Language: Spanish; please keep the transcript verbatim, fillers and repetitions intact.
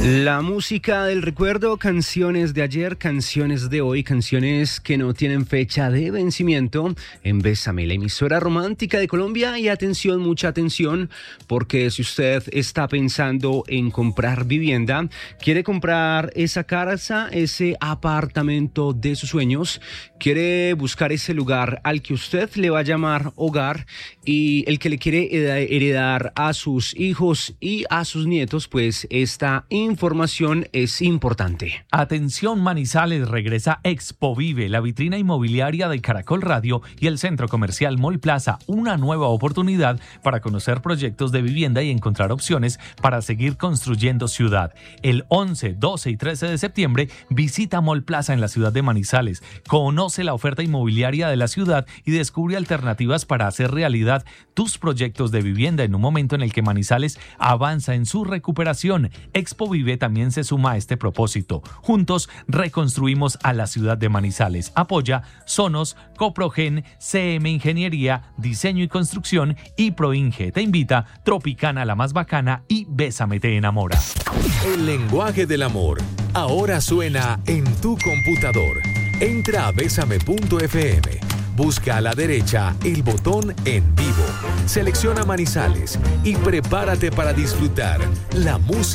La música del recuerdo, canciones de ayer, canciones de hoy, canciones que no tienen fecha de vencimiento en Bésame, la emisora romántica de Colombia. Y atención, mucha atención, porque si usted está pensando en comprar vivienda, quiere comprar esa casa, ese apartamento de sus sueños, quiere buscar ese lugar al que usted le va a llamar hogar y el que le quiere heredar a sus hijos y a sus nietos, pues esta información es importante. Atención Manizales, regresa Expo Vive, la vitrina inmobiliaria de Caracol Radio y el centro comercial Mall Plaza, una nueva oportunidad para conocer proyectos de vivienda y encontrar opciones para seguir construyendo ciudad. El once, doce y trece de septiembre visita Mall Plaza en la ciudad de Manizales, conoce la oferta inmobiliaria de la ciudad y descubre alternativas para hacer realidad tus proyectos de vivienda en un momento en el que Manizales avanza en su recuperación. Expo Vive también se suma a este propósito. Juntos reconstruimos a la ciudad de Manizales. Apoya Sonos, Coprogen, C M Ingeniería, Diseño y Construcción y Proinge. Te invita Tropicana, la más bacana, y Bésame te enamora. El lenguaje del amor ahora suena en tu computador. Entra a bésame punto efe eme. Busca a la derecha el botón En Vivo. Selecciona Manizales y prepárate para disfrutar la música